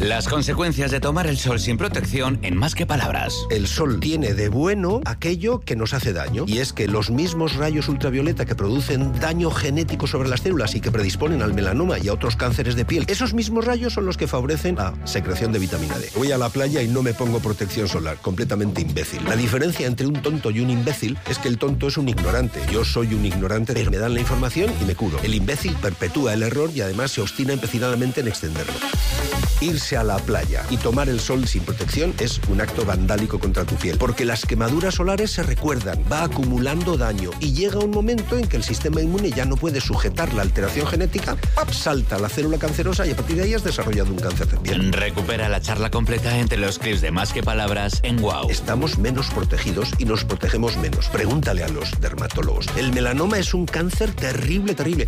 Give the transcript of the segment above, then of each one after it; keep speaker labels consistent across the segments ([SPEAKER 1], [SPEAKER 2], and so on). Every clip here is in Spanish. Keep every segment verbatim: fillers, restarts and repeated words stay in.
[SPEAKER 1] Las consecuencias de tomar el sol sin protección en Más que Palabras.
[SPEAKER 2] El sol tiene de bueno aquello que nos hace daño, y es que los mismos rayos ultravioleta que producen daño genético sobre las células y que predisponen al melanoma y a otros cánceres de piel, esos mismos rayos son los que favorecen la secreción de vitamina D. Voy a la playa y no me pongo protección solar, completamente imbécil. La diferencia entre un tonto y un imbécil es que el tonto es un ignorante. Yo soy un ignorante, pero me dan la información y me curo. El imbécil perpetúa el error y además se obstina empecinadamente en extenderlo. Irse a la playa y tomar el sol sin protección es un acto vandálico contra tu piel, porque las quemaduras solares se recuerdan, va acumulando daño y llega un momento en que el sistema inmune ya no puede sujetar la alteración genética, ¡pap!, salta la célula cancerosa y a partir de ahí has desarrollado un cáncer de piel.
[SPEAKER 1] Recupera la charla completa entre los clips de Más que Palabras en Wow.
[SPEAKER 2] Estamos menos protegidos y nos protegemos menos. Pregúntale a los dermatólogos. El melanoma es un cáncer terrible, terrible.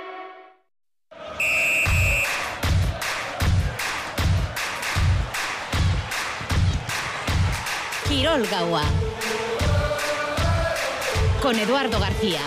[SPEAKER 3] Quirol Gaua, con Eduardo García.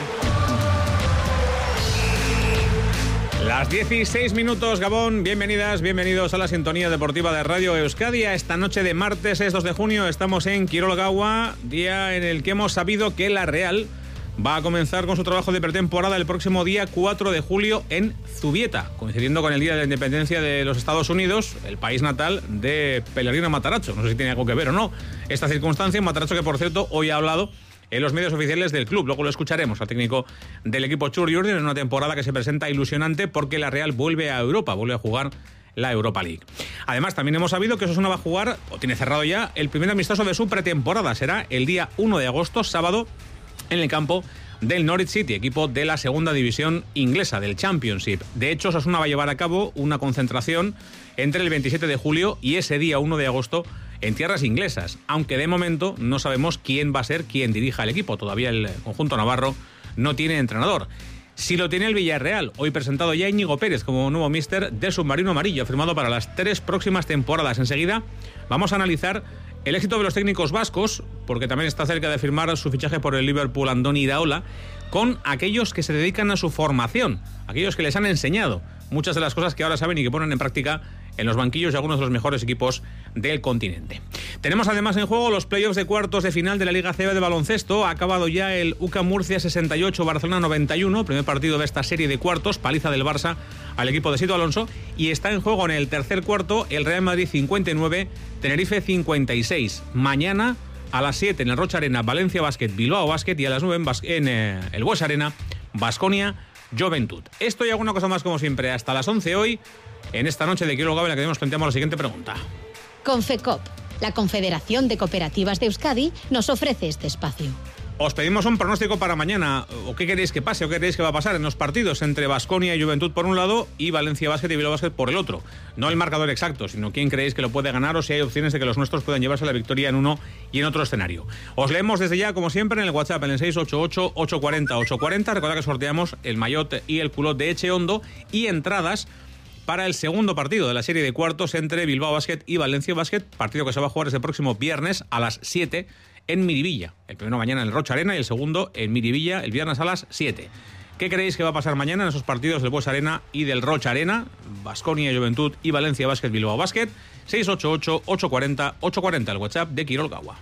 [SPEAKER 4] Las dieciséis minutos, Gabón. Bienvenidas, bienvenidos a la sintonía deportiva de Radio Euskadi. A esta noche de martes, es dos de junio, estamos en Quirol Gaua, día en el que hemos sabido que la Real va a comenzar con su trabajo de pretemporada el próximo día cuatro de julio en Zubieta, coincidiendo con el Día de la Independencia de los Estados Unidos, el país natal de Pellegrino Matarazzo. No sé si tiene algo que ver o no esta circunstancia. Matarazzo, que por cierto hoy ha hablado en los medios oficiales del club. Luego lo escucharemos al técnico del equipo Txuri Urdin en una temporada que se presenta ilusionante porque la Real vuelve a Europa, vuelve a jugar la Europa League. Además, también hemos sabido que Osasuna va a jugar, o tiene cerrado ya, el primer amistoso de su pretemporada. Será el día uno de agosto, sábado, en el campo del Norwich City, equipo de la segunda división inglesa, del Championship. De hecho, Osasuna va a llevar a cabo una concentración entre el veintisiete de julio y ese día uno de agosto en tierras inglesas, aunque de momento no sabemos quién va a ser quien dirija el equipo. Todavía el conjunto navarro no tiene entrenador. Sí lo tiene el Villarreal, hoy presentado ya Íñigo Pérez como nuevo míster del submarino amarillo, firmado para las tres próximas temporadas. Enseguida vamos a analizar el éxito de los técnicos vascos, porque también está cerca de firmar su fichaje por el Liverpool Andoni Iraola, con aquellos que se dedican a su formación, aquellos que les han enseñado muchas de las cosas que ahora saben y que ponen en práctica en los banquillos de algunos de los mejores equipos del continente. Tenemos además en juego los playoffs de cuartos de final de la Liga C B de baloncesto. Ha acabado ya el U C A M Murcia sesenta y ocho, Barcelona noventa y uno, primer partido de esta serie de cuartos, paliza del Barça al equipo de Sito Alonso, y está en juego en el tercer cuarto el Real Madrid cincuenta y nueve, Tenerife cincuenta y seis. Mañana a las siete en el Rocha Arena, Valencia Basket, Bilbao Basket, y a las nueve en, Bas- en eh, el Bues Arena, Baskonia Joventut. Esto y alguna cosa más, como siempre, hasta las once hoy, en esta noche de Quirol Gaua, en la que nos planteamos la siguiente pregunta.
[SPEAKER 3] Confecop, la Confederación de Cooperativas de Euskadi, nos ofrece este espacio.
[SPEAKER 4] Os pedimos un pronóstico para mañana. ¿O qué queréis que pase? ¿O qué queréis que va a pasar en los partidos entre Baskonia y Joventut por un lado y Valencia Basket y Bilbao Basket por el otro? No el marcador exacto, sino quién creéis que lo puede ganar o si hay opciones de que los nuestros puedan llevarse la victoria en uno y en otro escenario. Os leemos desde ya, como siempre, en el WhatsApp, en el seis ocho ocho, ocho cuatro cero, ocho cuatro cero. Recordad que sorteamos el maillot y el culot de Echeondo y entradas para el segundo partido de la serie de cuartos entre Bilbao Basket y Valencia Basket, partido que se va a jugar este próximo viernes a las siete en Miribilla. El primero mañana en el Rocha Arena y el segundo en Miribilla el viernes a las siete. ¿Qué creéis que va a pasar mañana en esos partidos del Bues Arena y del Rocha Arena? Baskonia Joventut y Valencia Basket Bilbao Basket. seis ocho ocho, ocho cuatro cero, ocho cuatro cero, el WhatsApp de Quirol Gaua.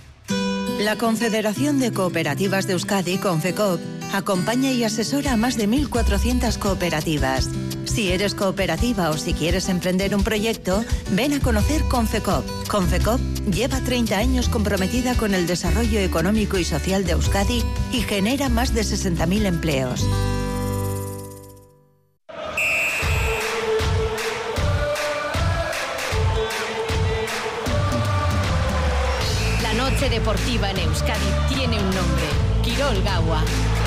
[SPEAKER 5] La Confederación de Cooperativas de Euskadi, Confecop, acompaña y asesora a más de mil cuatrocientas cooperativas. Si eres cooperativa o si quieres emprender un proyecto, ven a conocer Confecop. Confecop lleva treinta años comprometida con el desarrollo económico y social de Euskadi y genera más de sesenta mil empleos.
[SPEAKER 3] La noche deportiva en Euskadi tiene un nombre: Quirol Gaua.